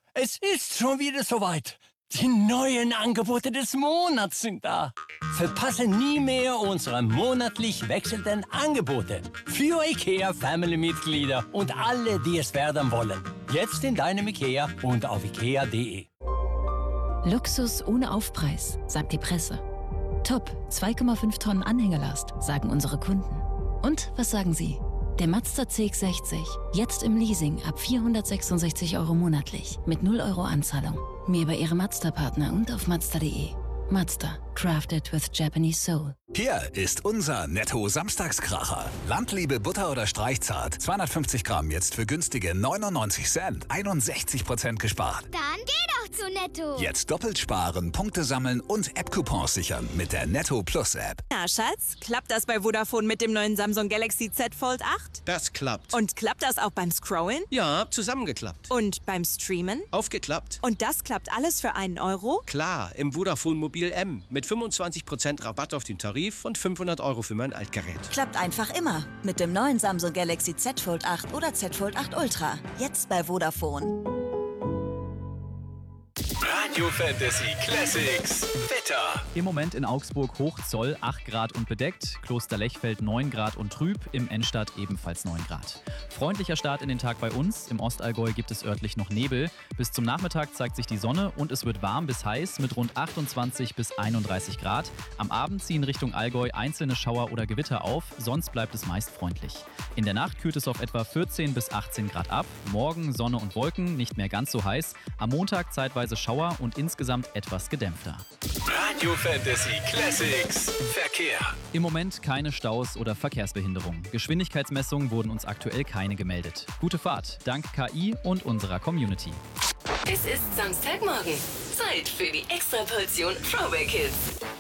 Es ist schon wieder soweit. Die neuen Angebote des Monats sind da. Verpasse nie mehr unsere monatlich wechselnden Angebote. Für IKEA-Family-Mitglieder und alle, die es werden wollen. Jetzt in deinem IKEA und auf ikea.de. Luxus ohne Aufpreis, sagt die Presse. Top, 2,5 Tonnen Anhängerlast, sagen unsere Kunden. Und was sagen Sie? Der Mazda CX-60, jetzt im Leasing ab 466 € monatlich, mit 0 € Anzahlung. Mehr bei Ihrem Mazda-Partner und auf Mazda.de. Mazda, crafted with Japanese soul. Hier ist unser Netto-Samstagskracher. Landliebe Butter oder Streichzart. 250 Gramm jetzt für günstige 99 Cent. 61% gespart. Dann geh doch zu Netto. Jetzt doppelt sparen, Punkte sammeln und App-Coupons sichern mit der Netto Plus App. Na, Schatz, klappt das bei Vodafone mit dem neuen Samsung Galaxy Z Fold 8? Das klappt. Und klappt das auch beim Scrollen? Ja, zusammengeklappt. Und beim Streamen? Aufgeklappt. Und das klappt alles für 1 €? Klar, im Vodafone Mobil M mit 25% Rabatt auf den Tarif und 500 € für mein Altgerät. Klappt einfach immer. Mit dem neuen Samsung Galaxy Z Fold 8 oder Z Fold 8 Ultra. Jetzt bei Vodafone. Radio Fantasy Classics Wetter. Im Moment in Augsburg Hochzoll 8 Grad und bedeckt, Kloster Lechfeld 9 Grad und trüb, im Ennstadt ebenfalls 9 Grad. Freundlicher Start in den Tag bei uns, im Ostallgäu gibt es örtlich noch Nebel. Bis zum Nachmittag zeigt sich die Sonne und es wird warm bis heiß mit rund 28 bis 31 Grad. Am Abend ziehen Richtung Allgäu einzelne Schauer oder Gewitter auf, sonst bleibt es meist freundlich. In der Nacht kühlt es auf etwa 14 bis 18 Grad ab. Morgen Sonne und Wolken, nicht mehr ganz so heiß. Am Montag zeitweise Schauer und insgesamt etwas gedämpfter. Radio Fantasy Classics Verkehr. Im Moment keine Staus oder Verkehrsbehinderung. Geschwindigkeitsmessungen wurden uns aktuell keine gemeldet. Gute Fahrt, dank KI und unserer Community. Es ist Samstagmorgen. Zeit für die Extraportion Throwback Hits.